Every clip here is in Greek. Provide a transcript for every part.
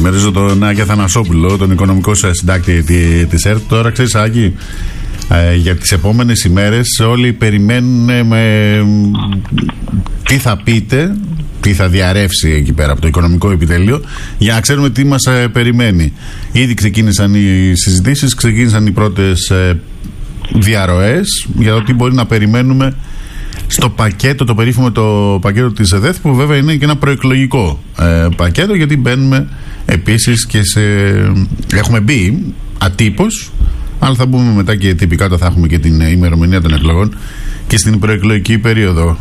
Καλημερίζω τον Άκη Αθανασόπουλο, τον οικονομικό συντάκτη της ΕΡΤ. Τώρα ξέρεις, Άκη, για τις επόμενες ημέρες όλοι περιμένουν τι θα πείτε, τι θα διαρρεύσει εκεί πέρα από το οικονομικό επιτελείο, για να ξέρουμε τι μας περιμένει. Ήδη ξεκίνησαν οι συζητήσεις, ξεκίνησαν οι πρώτες διαρροές για το τι μπορεί να περιμένουμε στο πακέτο, το περίφημο το πακέτο της ΕΔΕΘ, που βέβαια είναι και ένα προεκλογικό πακέτο, γιατί μπαίνουμε επίσης και έχουμε μπει ατύπως, αλλά θα μπούμε μετά και τυπικά, θα έχουμε και την ημερομηνία των εκλογών και στην προεκλογική περίοδο.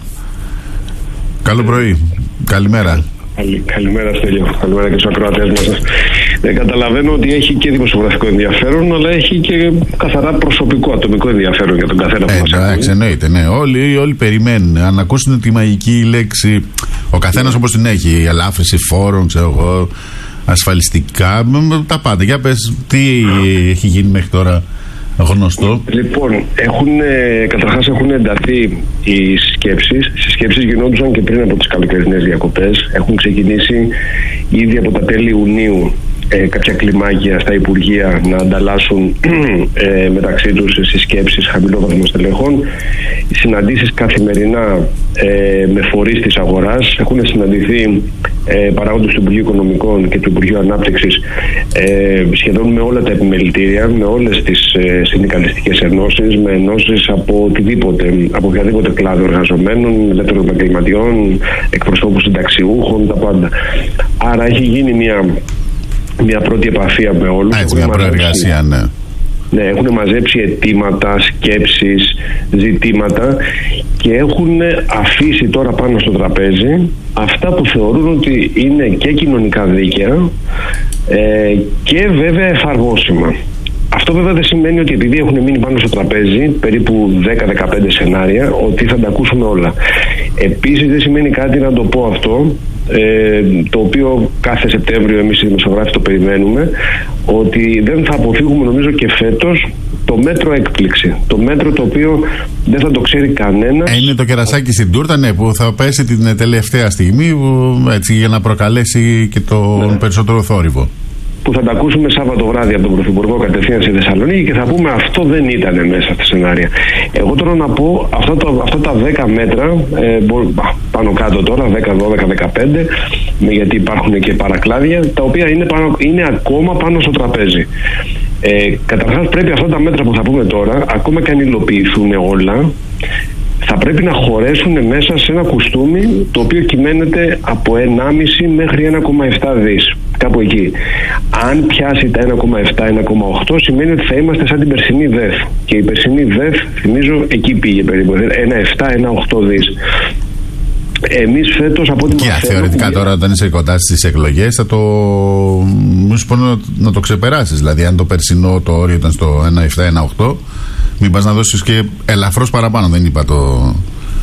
Καλό πρωί, καλημέρα. Καλημέρα, Στέλιο. Καλημέρα και στους ακροατές μας. Καταλαβαίνω ότι έχει και δημοσιογραφικό ενδιαφέρον, αλλά έχει και καθαρά προσωπικό, ατομικό ενδιαφέρον για τον καθένα που μας ακούει. Εντάξει, εννοείται, ναι. Όλοι περιμένουν. Αν ακούσουν τη μαγική λέξη, ο καθένας όπως την έχει, η ελάφρυνση φόρων, ξέρω εγώ, ασφαλιστικά, τα πάντα. Για πες, τι έχει γίνει μέχρι τώρα γνωστό? Λοιπόν, καταρχάς έχουν ενταθεί οι συσκέψεις. Οι συσκέψεις γινόντουσαν και πριν από τις καλοκαιρινές διακοπές. Έχουν ξεκινήσει ήδη από τα τέλη Ιουνίου κάποια κλιμάκια στα Υπουργεία να ανταλλάσσουν μεταξύ τους συσκέψεις χαμηλόβαθμων στελεχών. Οι συναντήσεις καθημερινά με φορείς της αγοράς. Έχουν συναντηθεί παράγοντες του Υπουργείου Οικονομικών και του Υπουργείου Ανάπτυξης σχεδόν με όλα τα επιμελητήρια, με όλες τις συνδικαλιστικές ενώσεις, με ενώσεις από οποιαδήποτε κλάδο εργαζομένων, ελεύθερων επαγγελματιών, εκπροσώπους συνταξιούχων, τα πάντα. Άρα έχει γίνει μια πρώτη επαφή με όλους. Έτσι, μια προεργασία, ναι. Ναι, έχουν μαζέψει αιτήματα, σκέψεις, ζητήματα και έχουν αφήσει τώρα πάνω στο τραπέζι αυτά που θεωρούν ότι είναι και κοινωνικά δίκαια και βέβαια εφαρμόσιμα. Αυτό βέβαια δεν σημαίνει ότι επειδή έχουν μείνει πάνω στο τραπέζι περίπου 10-15 σενάρια ότι θα τα ακούσουμε όλα. Επίσης δεν σημαίνει κάτι, να το πω αυτό, το οποίο κάθε Σεπτέμβριο εμείς οι δημοσιογράφοι το περιμένουμε, ότι δεν θα αποφύγουμε νομίζω και φέτος το μέτρο έκπληξη. Το μέτρο το οποίο δεν θα το ξέρει κανένας. Είναι το κερασάκι στην τούρτα, ναι, που θα πέσει την τελευταία στιγμή, έτσι, για να προκαλέσει και τον περισσότερο θόρυβο. Που θα τα ακούσουμε Σάββατο βράδυ από τον Πρωθυπουργό κατευθείαν στη Θεσσαλονίκη και θα πούμε αυτό δεν ήταν μέσα στα σενάρια. Εγώ τώρα να πω αυτά τα 10 μέτρα, πάνω κάτω τώρα, 10, 12, 15, γιατί υπάρχουν και παρακλάδια, τα οποία είναι ακόμα πάνω στο τραπέζι. Καταρχάς πρέπει αυτά τα μέτρα που θα πούμε τώρα, ακόμα και αν υλοποιηθούν όλα, θα πρέπει να χωρέσουν μέσα σε ένα κουστούμι το οποίο κυμαίνεται από 1,5 μέχρι 1,7 δις. Κάπου εκεί. Αν πιάσει τα 1,7-1,8 σημαίνει ότι θα είμαστε σαν την περσινή ΔΕΘ. Και η περσινή ΔΕΘ, θυμίζω, εκεί πήγε περίπου. 1,7-1,8 δις. Εμείς φέτος από ό,τι μαθαίνω... Θεωρητικά τώρα όταν είσαι κοντά στις εκλογές θα να το ξεπεράσεις. Δηλαδή αν το περσινό το όριο ήταν στο 1,7-1,8, μην πας να δώσεις και ελαφρώς παραπάνω. Δεν είπα το...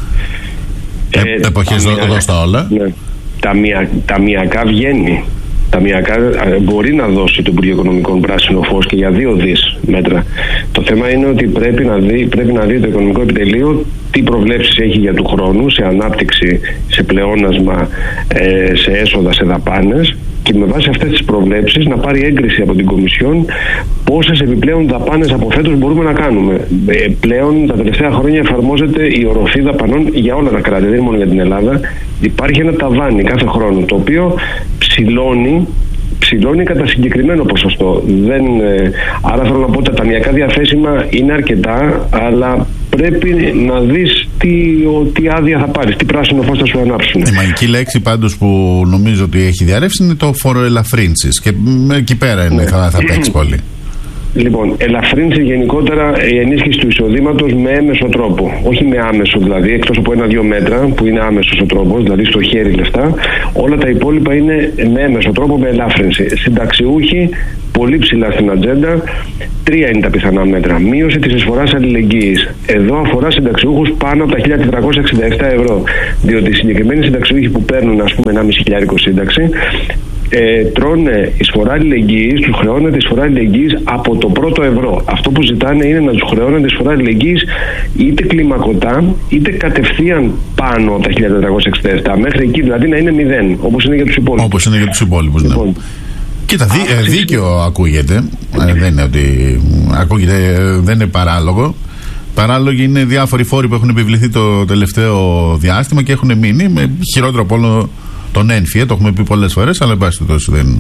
εποχές εδώ στα όλα. Ναι. Ταμιακά βγαίνει. Ταμιακά μπορεί να δώσει το Υπουργείο Οικονομικών πράσινο φως και για 2 δις μέτρα. Το θέμα είναι ότι πρέπει να δει το Οικονομικό Επιτελείο τι προβλέψεις έχει για του χρόνου σε ανάπτυξη, σε πλεόνασμα, σε έσοδα, σε δαπάνες, και με βάση αυτές τις προβλέψεις να πάρει έγκριση από την Κομισιόν πόσες επιπλέον δαπάνες από φέτος μπορούμε να κάνουμε. Πλέον τα τελευταία χρόνια εφαρμόζεται η οροφή δαπανών για όλα τα κράτη, δεν είναι μόνο για την Ελλάδα. Υπάρχει ένα ταβάνι κάθε χρόνο το οποίο ψηλώνει κατά συγκεκριμένο ποσοστό. Άρα θέλω να πω ότι τα ταμιακά διαθέσιμα είναι αρκετά, αλλά πρέπει να δεις τι άδεια θα πάρεις, τι πράσινο φως θα σου ανάψουν. Η μαγική λέξη πάντως που νομίζω ότι έχει διαρρεύσει είναι το φοροελαφρύνσεις, και εκεί πέρα είναι, θα παίξει πολύ. Λοιπόν, ελαφρύνσει γενικότερα η ενίσχυση του εισοδήματος με έμεσο τρόπο. Όχι με άμεσο δηλαδή, εκτός από 1-2 μέτρα που είναι άμεσος ο τρόπος, δηλαδή στο χέρι λεφτά. Όλα τα υπόλοιπα είναι με έμεσο τρόπο, με ελάφρυνση. Συνταξιούχοι πολύ ψηλά στην ατζέντα. 3 είναι τα πιθανά μέτρα. Μείωση της εισφοράς αλληλεγγύης. Εδώ αφορά συνταξιούχους πάνω από τα 1.467 ευρώ. Διότι οι συγκεκριμένοι συνταξιούχοι που παίρνουν, ας πούμε, 1.500 σύνταξη, τρώνε εισφορά αλληλεγγύης, τους χρεώνεται εισφορά αλληλεγγύης από το πρώτο ευρώ. Αυτό που ζητάνε είναι να τους χρεώνεται εισφορά αλληλεγγύης είτε κλιμακωτά είτε κατευθείαν πάνω από τα 1.467. Μέχρι εκεί δηλαδή να είναι 0, όπως είναι για τους υπόλοιπους. Όπως είναι για τους υπόλοιπους, ναι. Λοιπόν, Κοίτα, δίκαιο ακούγεται. Δεν είναι ότι ακούγεται, δεν είναι παράλογο. Παράλογοι είναι διάφοροι φόροι που έχουν επιβληθεί το τελευταίο διάστημα και έχουν μείνει με χειρότερο από όλο τον έμφυα. Το έχουμε πει πολλές φορές, αλλά εν πάση περιπτώσει δεν.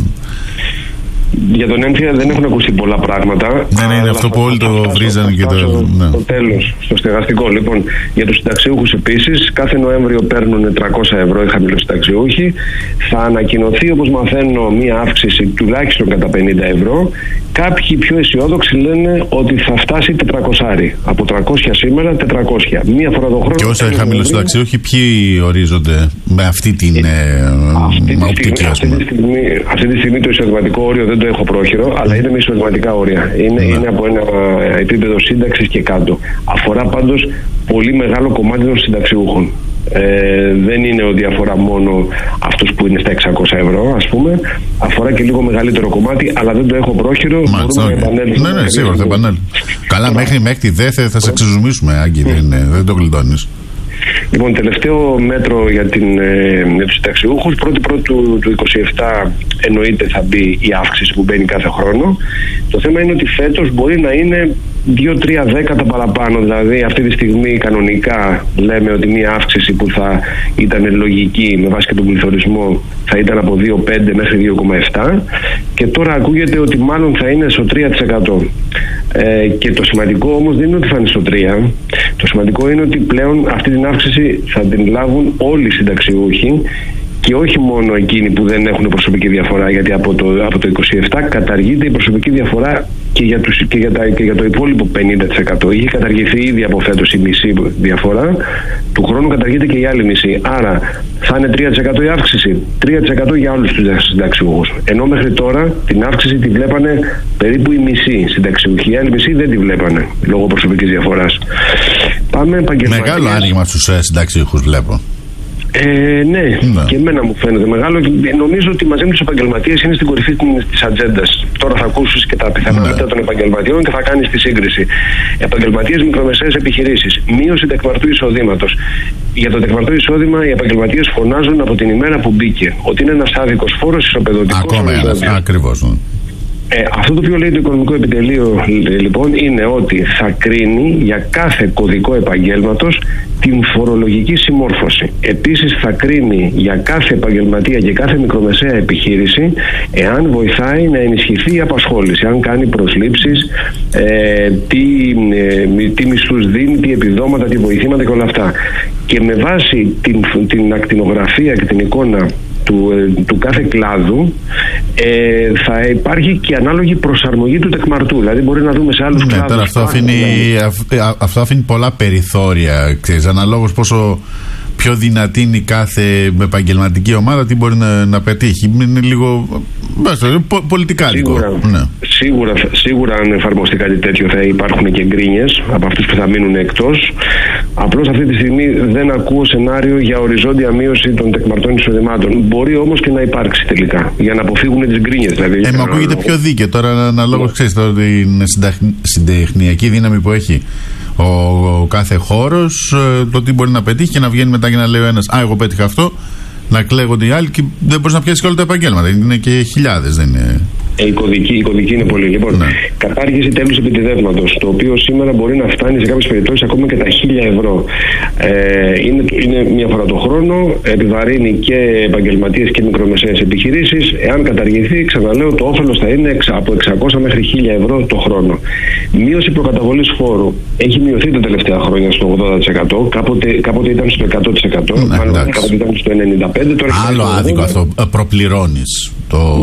Για τον έμφυα δεν έχουν ακουστεί πολλά πράγματα. Ναι, είναι αυτό που όλοι το βρίζανε και το. Στο τέλος, στο στεγαστικό. Λοιπόν, για τους συνταξιούχους επίσης, κάθε Νοέμβριο παίρνουν 300 ευρώ οι χαμηλοσυνταξιούχοι. Θα ανακοινωθεί, όπως μαθαίνω, μία αύξηση τουλάχιστον κατά 50 ευρώ. Κάποιοι πιο αισιόδοξοι λένε ότι θα φτάσει 400. Από 300 σήμερα, 400. Μία φορά το χρόνο. Και όσα χαμηλοσυνταξιούχοι, ποιοι ορίζονται με αυτή την οπτική, ας πούμε? Αυτή τη στιγμή το εισοδηματικό όριο δεν το έχω πρόχειρο, αλλά είναι με εισοδηματικά όρια. Είναι από ένα επίπεδο σύνταξης και κάτω. Αφορά πάντως πολύ μεγάλο κομμάτι των συνταξιούχων. Δεν είναι ότι αφορά μόνο αυτούς που είναι στα 600 ευρώ, ας πούμε. Αφορά και λίγο μεγαλύτερο κομμάτι, αλλά δεν το έχω πρόχειρο. Ναι, σίγουρα θα επανέλθουμε. Καλά, μέχρι τη ΔΕΘ θα σε ξεζουμίσουμε, Άγκη, δεν το γλιτώνεις. Λοιπόν, τελευταίο μέτρο για τους συνταξιούχους. 1η του 2027 εννοείται θα μπει η αύξηση που μπαίνει κάθε χρόνο. Το θέμα είναι ότι φέτος μπορεί να είναι 2-3 δέκατα παραπάνω. Δηλαδή αυτή τη στιγμή κανονικά λέμε ότι μια αύξηση που θα ήταν λογική με βάση και τον πληθωρισμό θα ήταν από 2,5 μέχρι 2,7 και τώρα ακούγεται ότι μάλλον θα είναι στο 3%. Και το σημαντικό όμως δεν είναι ότι θα είναι στο 3%. Το σημαντικό είναι ότι πλέον αυτή την αύξηση θα την λάβουν όλοι οι συνταξιούχοι και όχι μόνο εκείνοι που δεν έχουν προσωπική διαφορά, γιατί από το 27 καταργείται η προσωπική διαφορά και για το υπόλοιπο 50%. Είχε καταργηθεί ήδη από φέτος η μισή διαφορά, του χρόνου καταργείται και η άλλη μισή. Άρα θα είναι 3% η αύξηση, 3% για όλους τους συνταξιούχους. Ενώ μέχρι τώρα την αύξηση τη βλέπανε περίπου η μισή συνταξιούχοι, η άλλη μισή δεν τη βλέπανε λόγω προσωπικής διαφοράς. Πάμε επαγγελματίες. Μεγάλο άνοιγμα στους συνταξιούχους βλέπω. Ναι, και εμένα μου φαίνεται μεγάλο. Νομίζω ότι μαζί με τους επαγγελματίες είναι στην κορυφή της ατζέντας. Τώρα θα ακούσεις και τα πιθανά μετά των επαγγελματιών και θα κάνεις τη σύγκριση. Επαγγελματίες, μικρομεσαίες επιχειρήσεις, μείωση τεκμαρτού εισοδήματος. Για το τεκμαρτό εισόδημα οι επαγγελματίες φωνάζουν από την ημέρα που μπήκε ότι είναι ένας άδικος φόρος ισοπεδωτικός. Ακόμα ένας, ακριβώς. Αυτό το οποίο λέει το Οικονομικό Επιτελείο λοιπόν είναι ότι θα κρίνει για κάθε κωδικό επαγγέλματος την φορολογική συμμόρφωση. Επίσης θα κρίνει για κάθε επαγγελματία και κάθε μικρομεσαία επιχείρηση εάν βοηθάει να ενισχυθεί η απασχόληση, αν κάνει προσλήψεις, τι μισθούς δίνει, τι επιδόματα, τι βοηθήματα και όλα αυτά. Και με βάση την ακτινογραφία και την εικόνα του κάθε κλάδου θα υπάρχει και ανάλογη προσαρμογή του τεκμαρτού. Δηλαδή μπορεί να δούμε σε άλλους κλάδους. Τώρα αυτό αφήνει πολλά περιθώρια. Ξέρεις, αναλόγως πόσο πιο δυνατή είναι η κάθε επαγγελματική ομάδα, τι μπορεί να πετύχει. Είναι λίγο πολιτικά λίγο. Σίγουρα αν εφαρμοστεί κάτι τέτοιο θα υπάρχουν και γκρίνιες από αυτούς που θα μείνουν εκτός. Απλώς αυτή τη στιγμή δεν ακούω σενάριο για οριζόντια μείωση των τεκμαρτών εισοδημάτων. Μπορεί όμως και να υπάρξει τελικά για να αποφύγουν τις γκρίνιες. Δηλαδή, μου ακούγεται πιο δίκαιο τώρα αναλόγως, ξέρεις, την συντεχνιακή δύναμη που έχει ο κάθε χώρος, το τι μπορεί να πετύχει και να βγαίνει μετά και να λέει ο ένας εγώ πέτυχα αυτό, να κλαίγονται οι άλλοι και δεν μπορείς να πιάσεις και όλα τα επαγγέλματα. Είναι και χιλιάδες, δεν είναι. Η κωδική είναι πολύ. Λοιπόν, κατάργηση τέλους επιτιδεύματος, το οποίο σήμερα μπορεί να φτάνει σε κάποιες περιπτώσεις ακόμα και τα 1.000 ευρώ. Είναι μια φορά το χρόνο, επιβαρύνει και επαγγελματίες και μικρομεσαίες επιχειρήσεις. Εάν καταργηθεί, ξαναλέω, το όφελος θα είναι από 600 μέχρι 1.000 ευρώ το χρόνο. Μείωση προκαταβολής φόρου. Έχει μειωθεί τα τελευταία χρόνια στο 80%. Κάποτε ήταν στο 100%. Κάποτε ήταν στο 95%. Τώρα άλλο άδικο αυτό. Προπληρώνεις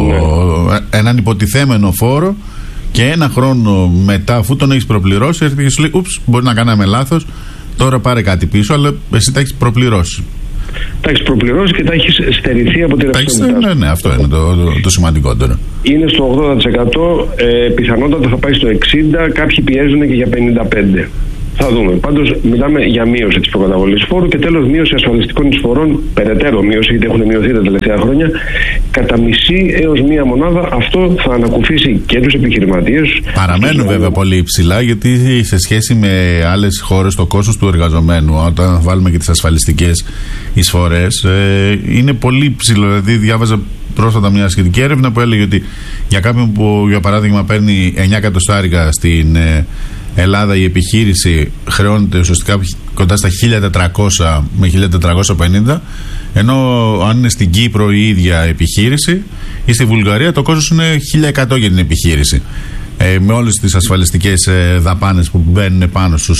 έναν υποτιθέμενο φόρο και ένα χρόνο μετά, αφού τον έχεις προπληρώσει, έρχεται και σου λέει: ούψ, μπορεί να κάναμε λάθος, τώρα πάρε κάτι πίσω, αλλά εσύ τα έχεις προπληρώσει. Τα έχεις προπληρώσει και τα έχεις στερηθεί από τη ρευστότητα. Ναι, αυτό είναι το σημαντικότερο. Είναι στο 80%, πιθανότατα θα πάει στο 60%, κάποιοι πιέζουν και για 55%. Θα δούμε. Πάντως, μιλάμε για μείωση της προκαταβολής φόρου και τέλος μείωση ασφαλιστικών εισφορών, περαιτέρω μείωση, γιατί έχουν μειωθεί τα τελευταία χρόνια, κατά μισή έως μία μονάδα. Αυτό θα ανακουφίσει και τους επιχειρηματίες. Παραμένουν βέβαια πολύ υψηλά, γιατί σε σχέση με άλλες χώρες το κόστος του εργαζομένου, όταν βάλουμε και τις ασφαλιστικές εισφορές, είναι πολύ υψηλό. Δηλαδή, διάβαζα πρόσφατα μια σχετική έρευνα που έλεγε ότι για κάποιον που, για παράδειγμα, παίρνει 9 εκατοστάρικα στην Ελλάδα, η επιχείρηση χρεώνεται ουσιαστικά κοντά στα 1.400 με 1.450, ενώ αν είναι στην Κύπρο η ίδια επιχείρηση ή στη Βουλγαρία το κόστος είναι 1.100 για την επιχείρηση. Με όλες τις ασφαλιστικές δαπάνες που μπαίνουν πάνω στους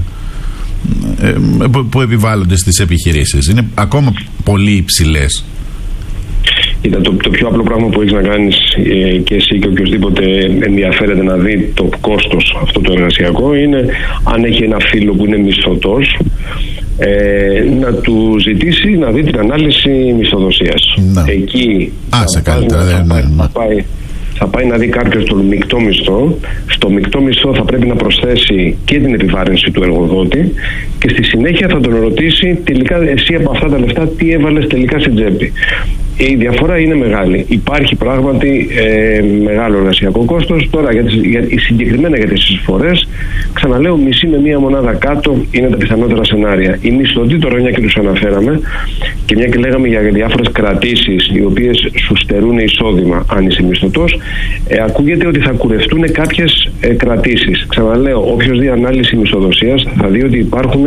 που επιβάλλονται στις επιχειρήσεις. Είναι ακόμα πολύ υψηλές. Κοίτα, το πιο απλό πράγμα που έχεις να κάνεις και εσύ και οποιοδήποτε ενδιαφέρεται να δει το κόστος αυτό το εργασιακό είναι, αν έχει ένα φίλο που είναι μισθωτός, να του ζητήσει να δει την ανάλυση μισθοδοσίας. Εκεί θα πάει να δει κάποιος τον μεικτό μισθό. Στο μεικτό μισθό θα πρέπει να προσθέσει και την επιβάρυνση του εργοδότη και στη συνέχεια θα τον ρωτήσει τελικά εσύ από αυτά τα λεφτά τι έβαλες τελικά στην τσέπη. Η διαφορά είναι μεγάλη. Υπάρχει πράγματι μεγάλο εργασιακό κόστος. Τώρα συγκεκριμένα για τις εισφορές, ξαναλέω, μισή με μία μονάδα κάτω είναι τα πιθανότερα σενάρια. Οι μισθωτοί τώρα, μια και τους αναφέραμε και μια και λέγαμε για διάφορες κρατήσεις οι οποίες σου στερούν εισόδημα αν είσαι μισθωτός, ακούγεται ότι θα κουρευτούν κάποιες κρατήσεις. Ξαναλέω, όποιος δει ανάλυση μισθοδοσίας θα δει ότι υπάρχουν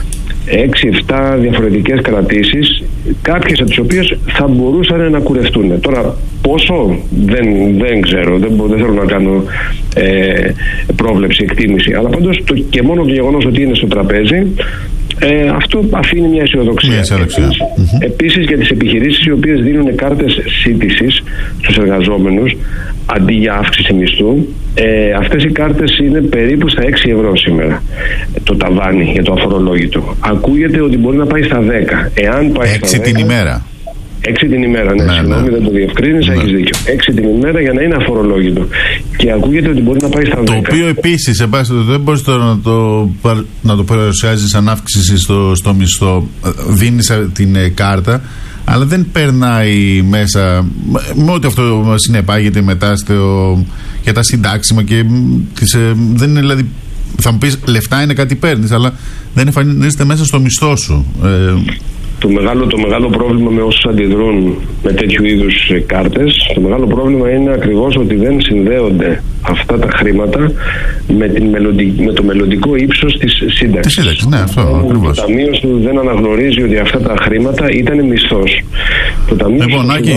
6-7 διαφορετικές κρατήσεις, κάποιες από τις οποίες θα μπορούσαν να κουρευτούν. Τώρα πόσο δεν ξέρω, δεν θέλω να κάνω πρόβλεψη, εκτίμηση, αλλά πάντως και μόνο το γεγονός ότι είναι στο τραπέζι, αυτό αφήνει μια αισιοδοξία. Επίσης για τις επιχειρήσεις οι οποίες δίνουν κάρτες σύντησης στους εργαζόμενους αντί για αύξηση μισθού, αυτές οι κάρτες είναι περίπου στα 6 ευρώ σήμερα το ταβάνι για το αφορολόγητο. Ακούγεται ότι μπορεί να πάει στα 10. Εάν πάει 6 στα 10, την ημέρα. 6 την ημέρα, ναι, συγγνώμη, δεν το διευκρίνησα, έχεις δίκιο. 6 την ημέρα για να είναι αφορολόγητο. Και ακούγεται ότι μπορεί να πάει στα 10. Το οποίο επίσης, δεν μπορείς τώρα να το παρουσιάζεις σαν αύξηση στο μισθό. Δίνεις την κάρτα, αλλά δεν περνάει μέσα με ό,τι αυτό συνεπάγεται μετά για τα συντάξιμα και δεν είναι, δηλαδή, θα μου πεις λεφτά είναι κάτι παίρνεις, αλλά δεν εμφανίζεται μέσα στο μισθό σου. Το μεγάλο πρόβλημα με όσους αντιδρούν με τέτοιου είδους κάρτες, το μεγάλο πρόβλημα είναι ακριβώς ότι δεν συνδέονται αυτά τα χρήματα με το μελλοντικό ύψος της σύνταξης. Ναι, αυτό ακριβώς. Το ταμείο σου δεν αναγνωρίζει ότι αυτά τα χρήματα ήταν μισθός. Το ταμείο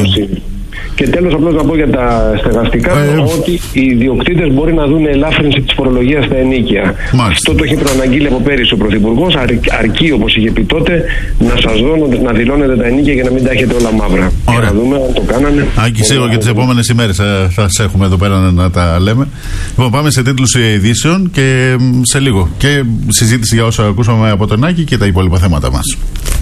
Και τέλος, απλώς να πω για τα στεγαστικά ότι οι ιδιοκτήτες μπορεί να δουν ελάφρυνση της φορολογίας στα ενοίκια. Μάλιστα. Αυτό το έχει προαναγγείλει από πέρυσι ο Πρωθυπουργός. Αρκεί, όπως είχε πει τότε, να σας δω να δηλώνετε τα ενοίκια για να μην τα έχετε όλα μαύρα. Για να δούμε αν το κάνανε. Άκη, σίγουρα και τις επόμενες ημέρες θα σε έχουμε εδώ πέρα να τα λέμε. Λοιπόν, πάμε σε τίτλους ειδήσεων και σε λίγο. Και συζήτηση για όσα ακούσαμε από τον Άκη και τα υπόλοιπα θέματα μας.